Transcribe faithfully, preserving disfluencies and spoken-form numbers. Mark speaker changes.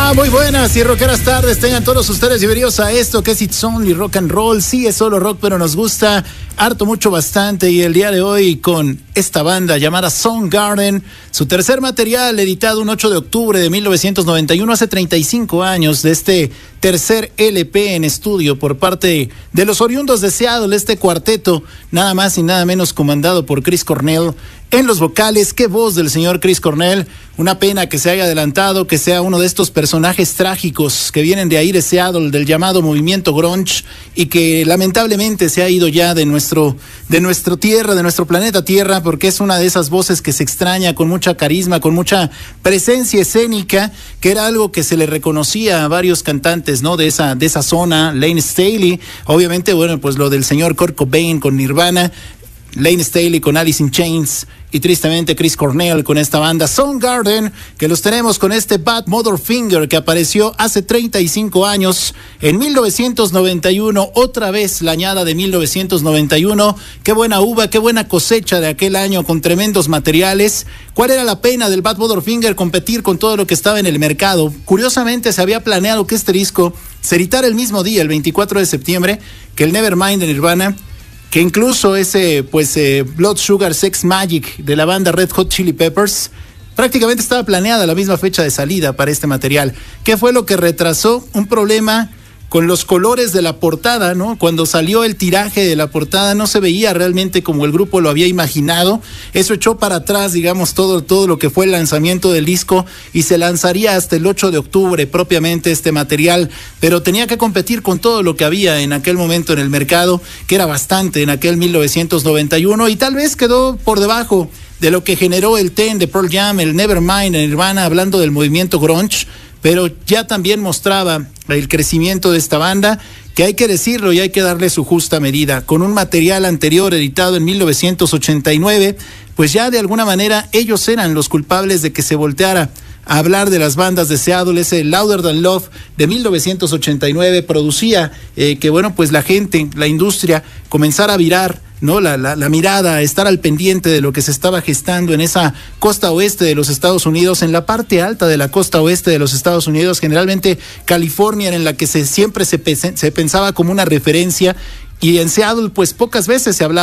Speaker 1: Muy buenas y rockeras tardes, tengan todos ustedes bienvenidos a esto que es It's Only Rock and Roll. Sí, es solo rock, pero nos gusta harto, mucho, bastante. Y el día de hoy con esta banda llamada Soundgarden, su tercer material editado un ocho de octubre de mil novecientos noventa y uno, hace treinta y cinco años de este tercer L P en estudio por parte de los oriundos de Seattle, este cuarteto, nada más y nada menos comandado por Chris Cornell en los vocales. Qué voz del señor Chris Cornell. Una pena que se haya adelantado, que sea uno de estos personajes trágicos que vienen de ahí de Seattle, del llamado movimiento grunge, y que lamentablemente se ha ido ya de nuestro, de nuestra tierra, de nuestro planeta Tierra, porque es una de esas voces que se extraña, con mucha carisma, con mucha presencia escénica, que era algo que se le reconocía a varios cantantes, ¿no? De esa, de esa zona. Layne Staley, obviamente, bueno, pues lo del señor Kurt Cobain con Nirvana, Layne Staley con Alice in Chains y tristemente Chris Cornell con esta banda Soundgarden, que los tenemos con este Bad Motherfinger que apareció hace treinta y cinco años, en mil novecientos noventa y uno, otra vez la añada de mil novecientos noventa y uno. Qué buena uva, qué buena cosecha de aquel año con tremendos materiales. ¿Cuál era la pena del Bad Motherfinger? Competir con todo lo que estaba en el mercado. Curiosamente se había planeado que este disco se editara el mismo día, el veinticuatro de septiembre, que el Nevermind de Nirvana, que incluso ese, pues, eh, Blood Sugar Sex Magic de la banda Red Hot Chili Peppers, prácticamente estaba planeada la misma fecha de salida para este material. ¿Qué fue lo que retrasó? Un problema con los colores de la portada, ¿no? Cuando salió el tiraje de la portada no se veía realmente como el grupo lo había imaginado. Eso echó para atrás, digamos, todo, todo lo que fue el lanzamiento del disco, y se lanzaría hasta el ocho de octubre propiamente este material, pero tenía que competir con todo lo que había en aquel momento en el mercado, que era bastante en aquel mil novecientos noventa y uno, y tal vez quedó por debajo de lo que generó el Ten de Pearl Jam, el Nevermind en Nirvana, hablando del movimiento grunge, pero ya también mostraba el crecimiento de esta banda, que hay que decirlo y hay que darle su justa medida. Con un material anterior editado en mil novecientos ochenta y nueve, pues ya de alguna manera ellos eran los culpables de que se volteara a hablar de las bandas de Seattle. Ese Louder Than Love de mil novecientos ochenta y nueve producía eh, que, bueno, pues la gente, la industria comenzara a virar, ¿no? La, la, la mirada, estar al pendiente de lo que se estaba gestando en esa costa oeste de los Estados Unidos, en la parte alta de la costa oeste de los Estados Unidos, generalmente California, en la que se, siempre se, se pensaba como una referencia, y en Seattle pues pocas veces se hablaba